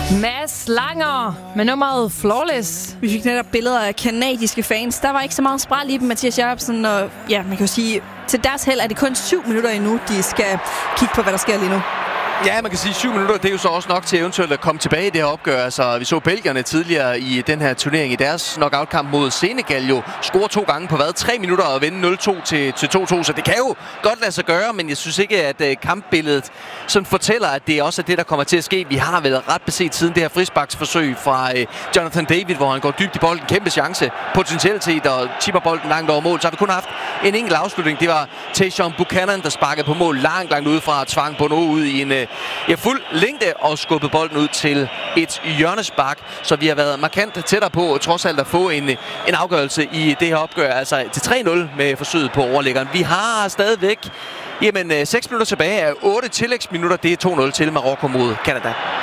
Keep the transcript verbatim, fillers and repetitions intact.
Mads Langer med nummeret Flawless. Vi fik netop billeder af kanadiske fans. Der var ikke så meget spræl i dem, Mathias Jacobsen. Og ja, man kan jo sige, til deres held er det kun syv minutter endnu, de skal kigge på, hvad der sker lige nu. Ja, man kan sige, syv minutter, det er jo så også nok til eventuelt at komme tilbage i det her opgør. Altså, vi så belgierne tidligere i den her turnering i deres knockout-kamp mod Senegal jo score to gange på hvad? Tre minutter og vinde nul to til to to. Så det kan jo godt lade sig gøre, men jeg synes ikke, at uh, kampbilledet sådan fortæller, at det også er det, der kommer til at ske. Vi har været ret beset siden det her frisparksforsøg fra uh, Jonathan David, hvor han går dybt i bolden. Kæmpe chance, potentielt set, og chipper bolden langt over mål. Så har vi kun haft en enkelt afslutning. Det var Tajon Buchanan, der sparkede på mål langt, langt udefra og tvang Bono ud i en uh, ja, fuld længde og skubbet bolden ud til et hjørnespark. Så vi har været markant tættere på trods alt at få en, en afgørelse i det her opgør. Altså til tre nul med forsøget på overliggeren. Vi har stadigvæk jamen, seks minutter tilbage af otte tillægsminutter. Det er to nul til Marokko mod Canada.